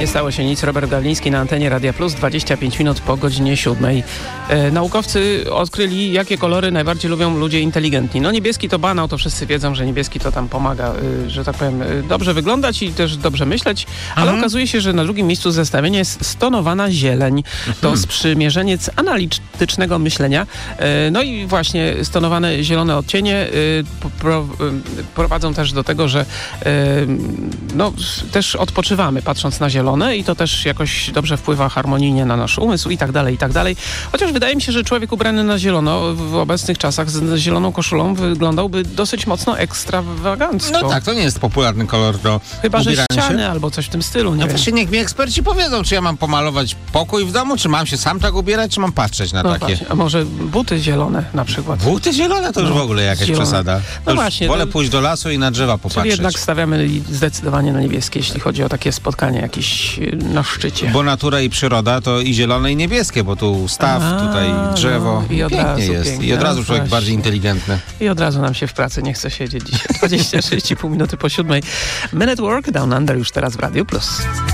Nie stało się nic. Robert Gawliński na antenie Radia Plus, 25 minut po godzinie 7. Naukowcy odkryli, jakie kolory najbardziej lubią ludzie inteligentni. No niebieski to banał, to wszyscy wiedzą, że niebieski to tam pomaga, że tak powiem, dobrze wyglądać i też dobrze myśleć, ale okazuje się, że na drugim miejscu zestawienia jest stonowana zieleń. To sprzymierzeniec analitycznego myślenia. No i właśnie stonowane zielone odcienie prowadzą też do tego, że też odpoczywamy patrząc na zielone i to też jakoś dobrze wpływa harmonijnie na nasz umysł i tak dalej, i tak dalej. Chociaż wydaje mi się, że człowiek ubrany na zielono w obecnych czasach z zieloną koszulą wyglądałby dosyć mocno ekstrawagancko. No tak, to nie jest popularny kolor do Chyba, że ubierania ściany się. Albo coś w tym stylu, nie wiem. Właśnie niech mi eksperci powiedzą, czy ja mam pomalować pokój w domu, czy mam się sam tak ubierać, czy mam patrzeć na takie. Właśnie. A może buty zielone na przykład? Buty zielone to już w ogóle jakaś zielone. przesada. No właśnie. Wolę pójść do lasu i na drzewa popatrzeć. Czyli jednak stawiamy zdecydowanie na niebieskie, jeśli chodzi o takie spotkanie jakieś na szczycie. Bo natura i przyroda to i zielone, i niebieskie, bo tu staw, tutaj drzewo. No, i od pięknie razu, jest. pięknie. I od razu No człowiek właśnie. bardziej inteligentny. I od razu nam się w pracy nie chce siedzieć dzisiaj. 26,5 minuty po 7. Men at Work, Down Under już teraz w Radiu Plus.